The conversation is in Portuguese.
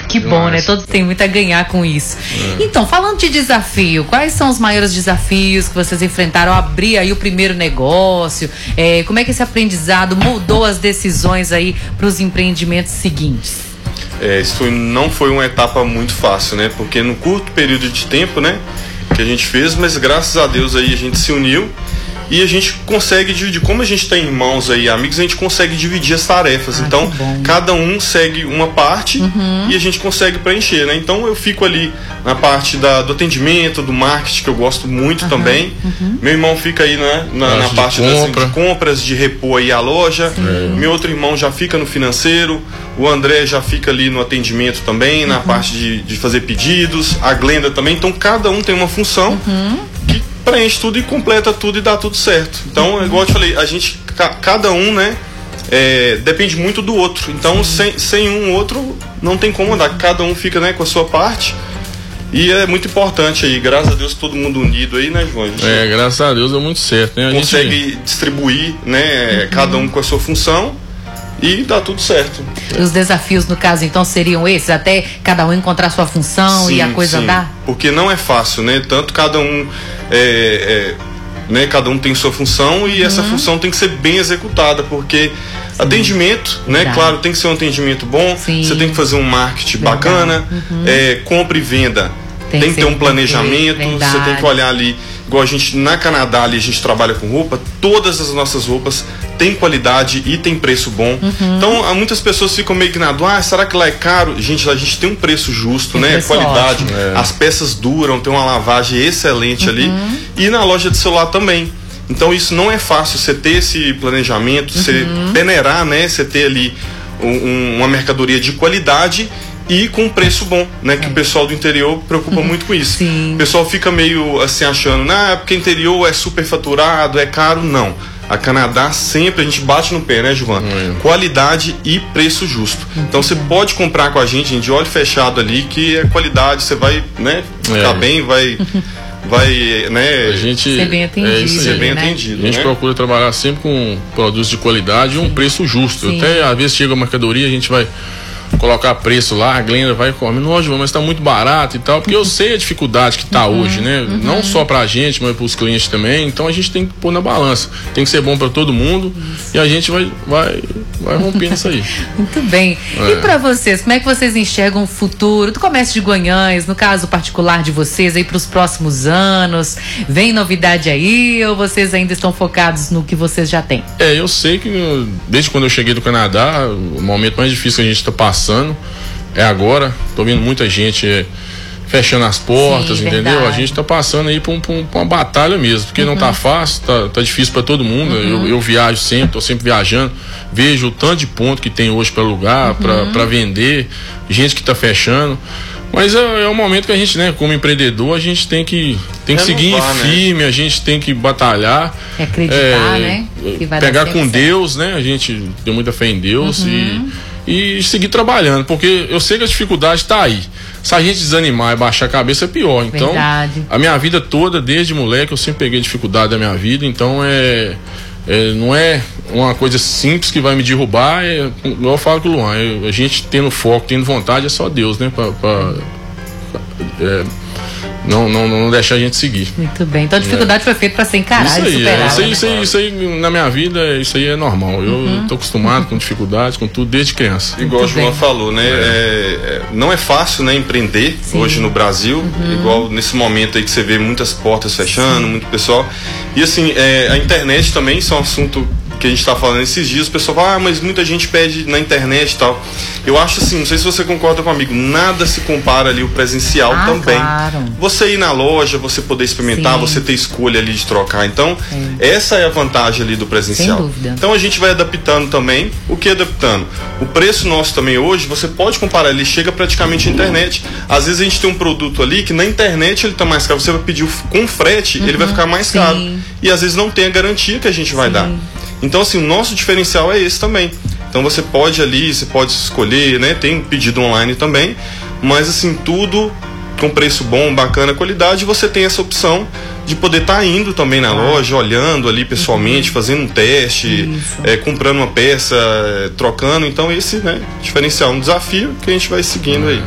Que bom, né? Todos têm muito a ganhar com isso. Então, falando de desafio, quais são os maiores desafios que vocês enfrentaram ao abrir aí o primeiro negócio? Como é que esse aprendizado moldou as decisões aí para os empreendimentos seguintes? Isso não foi uma etapa muito fácil, né? Porque no curto período de tempo, né, que a gente fez, mas graças a Deus aí a gente se uniu e a gente consegue dividir. Como a gente tem irmãos aí, amigos, a gente consegue dividir as tarefas. Então, cada um segue uma parte e a gente consegue preencher, né? Então, eu fico ali na parte do atendimento, do marketing, que eu gosto muito também. Meu irmão fica aí, né, na parte de compras, de repor aí a loja. Meu outro irmão já fica no financeiro. O André já fica ali no atendimento também, na parte de fazer pedidos. A Glenda também. Então, cada um tem uma função que preenche tudo e completa tudo e dá tudo certo. Então, igual eu te falei, a gente, cada um, né, depende muito do outro. Então, sem um outro, não tem como andar. Cada um fica, né, com a sua parte. E é muito importante aí, graças a Deus, todo mundo unido aí, né, João? Graças a Deus deu muito certo, né? Consegue distribuir, né, cada um com a sua função. E dá tudo certo. Os desafios, no caso, então, seriam esses? Até cada um encontrar sua função e a coisa andar? Porque não é fácil, né? Tanto cada um né? Cada um tem sua função e essa função tem que ser bem executada, porque atendimento, né? Claro, tem que ser um atendimento bom. Você tem que fazer um marketing bacana. Compra e venda. Tem que ter um planejamento. Você tem que olhar ali, igual a gente na Canadá ali, a gente trabalha com roupa, todas as nossas roupas têm qualidade e tem preço bom. Então, muitas pessoas ficam meio ignoradas, será que lá é caro? Gente, a gente tem um preço justo, né? Qualidade, as peças duram, tem uma lavagem excelente ali. E na loja de celular também. Então, isso não é fácil, você ter esse planejamento, você peneirar, né? Você ter ali uma mercadoria de qualidade e com preço bom, né? Que o pessoal do interior preocupa muito com isso. O pessoal fica meio assim achando, porque interior é superfaturado, é caro. Não. A Canadá sempre a gente bate no pé, né, Giovana? Qualidade e preço justo. Então você pode comprar com a gente de olho fechado ali, que é qualidade, você vai, né, ficar bem, vai, né, a gente ser bem atendido. Ser bem atendido. A gente procura trabalhar sempre com produtos de qualidade e um preço justo. Até às vezes chega a mercadoria, a gente vai colocar preço lá, a Glenda vai comer, nossa, mas tá muito barato e tal, porque eu sei a dificuldade que tá hoje, né? Não só pra gente, mas pros clientes também. Então a gente tem que pôr na balança, tem que ser bom pra todo mundo e a gente vai rompendo isso aí. Muito bem. E pra vocês, como é que vocês enxergam o futuro do comércio de Guanhães, no caso particular de vocês aí pros próximos anos? Vem novidade aí ou vocês ainda estão focados no que vocês já têm? Eu sei que desde quando eu cheguei do Canadá, o momento mais difícil que a gente tá passando é agora. Tô vendo muita gente fechando as portas, entendeu? A gente tá passando aí por uma batalha mesmo, porque não tá fácil, tá difícil para todo mundo. Eu viajo sempre, tô sempre viajando, vejo o tanto de ponto que tem hoje para alugar, para vender, gente que tá fechando. Mas é um momento que a gente, né, como empreendedor, a gente tem que seguir firme, a gente tem que batalhar, acreditar, né? Que vai pegar com Deus, né? A gente tem muita fé em Deus e seguir trabalhando, porque eu sei que a dificuldade está aí. Se a gente desanimar e baixar a cabeça é pior. Então, a minha vida toda, desde moleque, eu sempre peguei dificuldade da minha vida. Então, não é uma coisa simples que vai me derrubar. Igual eu falo com o Luan, a gente tendo foco, tendo vontade, é só Deus, né? Não deixar a gente seguir. Muito bem. Então a dificuldade foi feita para ser encarada e superada. Isso aí na minha vida, isso aí é normal. Eu tô acostumado com dificuldades, com tudo desde criança. Igual o João falou, né? Não é fácil, né, empreender hoje no Brasil. Igual nesse momento aí que você vê muitas portas fechando, muito pessoal. E assim, a internet também, isso é um assunto que a gente tá falando esses dias. O pessoal fala, mas muita gente pede na internet e tal. Eu acho assim, não sei se você concorda comigo, nada se compara ali o presencial também. Claro. Você ir na loja, você poder experimentar, você ter escolha ali de trocar. Então, essa é a vantagem ali do presencial. Sem dúvida. Então a gente vai adaptando também. O que adaptando? O preço nosso também hoje, você pode comparar, ele chega praticamente à internet. Às vezes a gente tem um produto ali que na internet ele tá mais caro. Você vai pedir com frete, ele vai ficar mais caro. E às vezes não tem a garantia que a gente vai dar. Então, assim, o nosso diferencial é esse também. Então você pode ali, você pode escolher, né? Tem pedido online também, mas assim, tudo com preço bom, bacana, qualidade, você tem essa opção de poder estar indo também na loja, olhando ali pessoalmente, fazendo um teste, comprando uma peça, trocando. Então esse, né, diferencial, um desafio que a gente vai seguindo aí.